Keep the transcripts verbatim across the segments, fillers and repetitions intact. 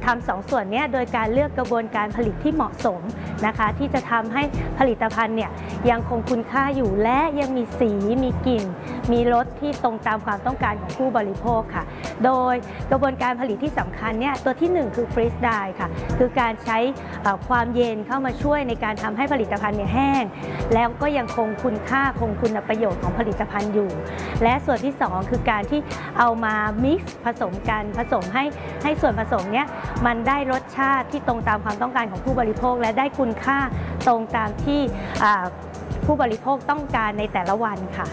ำสองส่วนนี้โดยการเลือกกระบวนการผลิตที่เหมาะสมนะคะที่จะทำให้ผลิตภัณฑ์เนี่ยยังคงคุณค่าอยู่และยังมีสีมีกลิ่นมีรสที่ตรงตามความต้องการของผู้บริโภคค่ะโดยกระบวนการผลิตที่สำคัญเนี่ยตัวที่หนึ่งคือฟรีซไดร์ค่ะคือการใช้ความเย็นเข้ามาช่วยในการทำให้ผลิตภัณฑ์เนี่ยแห้งแล้วก็ยังคงคุณค่าคงคุณประโยชน์ของผลิตภัณฑ์อยู่และส่วนที่สองคือการที่เอามามิกซ์ผสมกันผสมให้ให้ส่วนผสมเนี้ยมันได้รสชาติที่ตรงตามความต้องการของผู้บริโภคและได้คุณค่าตรงตามที่ผู้บริโภคต้องการในแต่ละวันค่ะ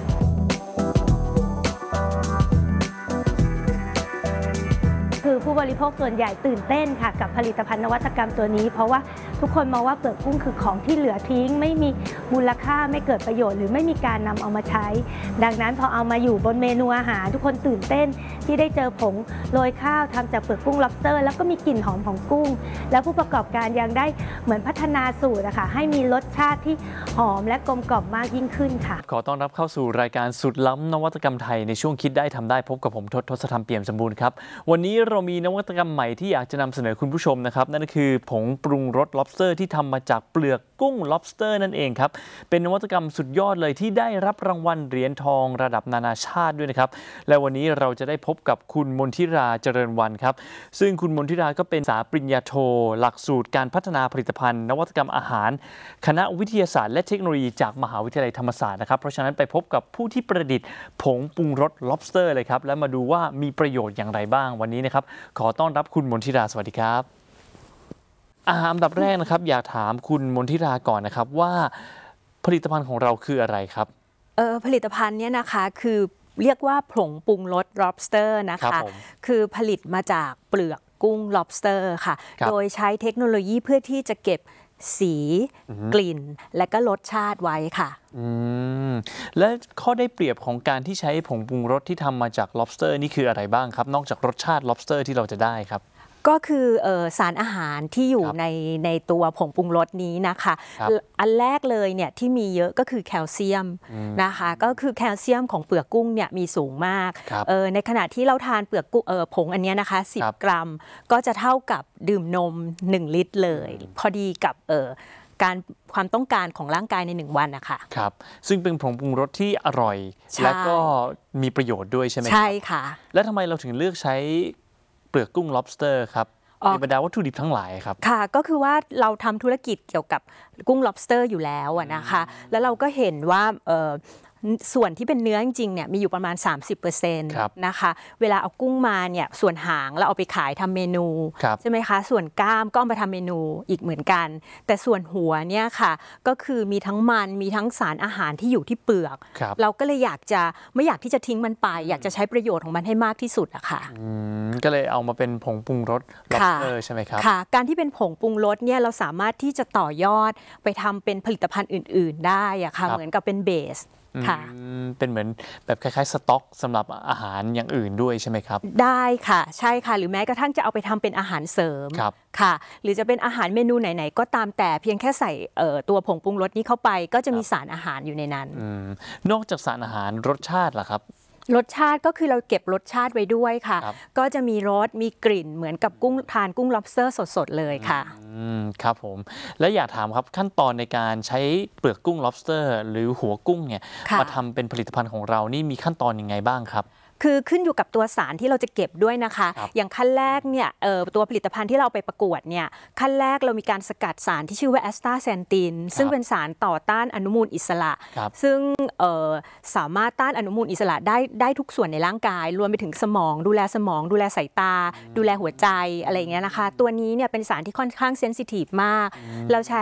คือผู้บริโภคส่วนใหญ่ตื่นเต้นค่ะกับผลิตภัณฑ์นวัตกรรมตัวนี้เพราะว่าทุกคนมองว่าเปลือกกุ้งคือของที่เหลือทิ้งไม่มีมูลค่าไม่เกิดประโยชน์หรือไม่มีการนำเอามาใช้ดังนั้นพอเอามาอยู่บนเมนูอาหารทุกคนตื่นเต้นที่ได้เจอผงโรยข้าวทำจากเปลือกกุ้ง lobster แล้วก็มีกลิ่นหอมของกุ้งแล้วผู้ประกอบการยังได้เหมือนพัฒนาสูตรนะคะให้มีรสชาติที่หอมและกลมกล่อมมากยิ่งขึ้นค่ะขอต้อนรับเข้าสู่รายการสุดล้ำนวัตกรรมไทยในช่วงคิดได้ทำได้พบกับผมทศทศธรรมเปี่ยมสมบูรณ์ครับวันนี้เรามีนวัตกรรมใหม่ที่อยากจะนำเสนอคุณผู้ชมนะครับนั่นก็คือผงปรุงรส lobster ที่ทำมาจากเปลือกกุ้ง lobster นั่นเองครับเป็นนวัตกรรมสุดยอดเลยที่ได้รับรางวัลเหรียญทองระดับนานาชาติด้วยนะครับและวันนี้เราจะได้พบกับคุณมนทิราเจริญวรรณครับซึ่งคุณมนทิราก็เป็นสาปริญญาโทหลักสูตรการพัฒนาผลิตภัณฑ์นวัตกรรมอาหารคณะวิทยาศาสตร์และเทคโนโลยีจากมหาวิทยาลัยธรรมศาสตร์นะครับเพราะฉะนั้นไปพบกับผู้ที่ประดิษฐ์ผงปรุงรส lobster เลยครับและมาดูว่ามีประโยชน์อย่างไรบ้างวันนี้นะครับขอต้อนรับคุณมนทิราสวัสดีครับอันดับแรกนะครับอยากถามคุณมนทิราก่อนนะครับว่าผลิตภัณฑ์ของเราคืออะไรครับเออผลิตภัณฑ์เนี้ยนะคะคือเรียกว่าผงปรุงรส lobster นะคะคือผลิตมาจากเปลือกกุ้ง lobster ค่ะโดยใช้เทคโนโลยีเพื่อที่จะเก็บสีกลิ่นและก็รสชาติไว้ค่ะอืมและข้อได้เปรียบของการที่ใช้ผงปรุงรสที่ทำมาจาก lobster นี่คืออะไรบ้างครับนอกจากรสชาติ lobster ที่เราจะได้ครับก็คือเอ่อสารอาหารที่อยู่ในในตัวผงปรุงรสนี้นะคะอันแรกเลยเนี่ยที่มีเยอะก็คือแคลเซียมนะคะก็คือแคลเซียมของเปลือกกุ้งเนี่ยมีสูงมากเออในขณะที่เราทานเปลือกกุ้งเออผงอันนี้นะคะสิบกรัมก็จะเท่ากับดื่มนมหนึ่งลิตรเลยพอดีกับเออการความต้องการของร่างกายในหนึ่งวันนะคะครับซึ่งเป็นผงปรุงรสที่อร่อยและก็มีประโยชน์ด้วยใช่ไหมใช่ค่ะแล้วทำไมเราถึงเลือกใช้เปลือกกุ้ง lobster ครับในบรรดาวัตถุดิบทั้งหลายครับค่ะก็คือว่าเราทำธุรกิจเกี่ยวกับกุ้ง lobster อยู่แล้วนะคะแล้วเราก็เห็นว่าส่วนที่เป็นเนื้อจริงๆเนี่ยมีอยู่ประมาณ สามสิบเปอร์เซ็นต์ นะคะเวลาเอากุ้งมาเนี่ยส่วนหางเราเอาไปขายทำเมนูใช่ไหมคะส่วนกล้ามก็เอาไปทำเมนูอีกเหมือนกันแต่ส่วนหัวเนี่ยค่ะก็คือมีทั้งมันมีทั้งสารอาหารที่อยู่ที่เปลือกเราก็เลยอยากจะไม่อยากที่จะทิ้งมันไปอยากจะใช้ประโยชน์ของมันให้มากที่สุดอะค่ะก็เลยเอามาเป็นผงปรุงรส lobster ใช่ไหมครับค่ะการที่เป็นผงปรุงรสเนี่ยเราสามารถที่จะต่อยอดไปทำเป็นผลิตภัณฑ์อื่นๆได้อะค่ะเหมือนกับเป็นเบสเป็นเหมือนแบบคล้ายๆสต็อกสำหรับอาหารอย่างอื่นด้วยใช่ไหมครับได้ค่ะใช่ค่ะหรือแม้กระทั่งจะเอาไปทำเป็นอาหารเสริมค่ะหรือจะเป็นอาหารเมนูไหนๆก็ตามแต่เพียงแค่ใส่ตัวผงปรุงรสนี้เข้าไปก็จะมีสารอาหารอยู่ในนั้นนอกจากสารอาหารรสชาติล่ะครับรสชาติก็คือเราเก็บรสชาติไว้ด้วยค่ะก็จะมีรสมีกลิ่นเหมือนกับกุ้งทานกุ้ง lobster สดๆเลยค่ะครับผมและอยากถามครับขั้นตอนในการใช้เปลือกกุ้ง lobster หรือหัวกุ้งเนี่ยมาทำเป็นผลิตภัณฑ์ของเรานี่มีขั้นตอนยังไงบ้างครับคือขึ้นอยู่กับตัวสารที่เราจะเก็บด้วยนะคะอย่างขั้นแรกเนี่ยตัวผลิตภัณฑ์ที่เราไปประกวดเนี่ยขั้นแรกเรามีการสกัดสารที่ชื่อว่าแอสตาแซนตินซึ่งเป็นสารต่อต้านอนุมูลอิสระซึ่งสามารถต้านอนุมูลอิสระได้ได้ทุกส่วนในร่างกายรวมไปถึงสมองดูแลสมองดูแลสายตาดูแลหัวใจอะไรอย่างเงี้ยนะคะตัวนี้เนี่ยเป็นสารที่ค่อนข้างเซนซิทีฟมากเราใช้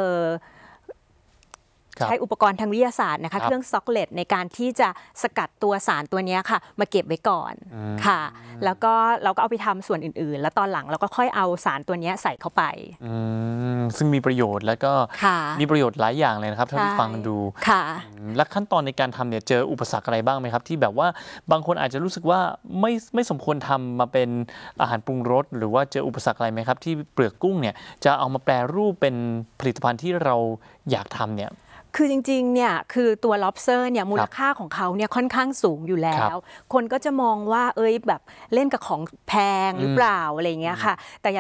ใช้อุปกรณ์ทางวิทยาศาสตร์นะคะเครื่องซ็อกเลตในการที่จะสกัดตัวสารตัวนี้ค่ะมาเก็บไว้ก่อนค่ะแล้วก็เราก็เอาไปทำส่วนอื่นๆแล้วตอนหลังเราก็ค่อยเอาสารตัวนี้ใส่เข้าไปซึ่งมีประโยชน์แล้วก็มีประโยชน์หลายอย่างเลยนะครับถ้าที่ฟังดูและขั้นตอนในการทำเนี่ยเจออุปสรรคอะไรบ้างไหมครับที่แบบว่าบางคนอาจจะรู้สึกว่าไม่ไม่สมควรทำมาเป็นอาหารปรุงรสหรือว่าเจออุปสรรคอะไรไหมครับที่เปลือกกุ้งเนี่ยจะเอามาแปรรูปเป็นผลิตภัณฑ์ที่เราอยากทำเนี่ยคือจริงๆเนี่ยคือตัว lobster เนี่ยมูลค่าของเขาเนี่ยค่อนข้างสูงอยู่แล้วคนก็จะมองว่าเอ้ยแบบเล่นกับของแพงหรือเปล่าอะไรเงี้ยค่ะแต่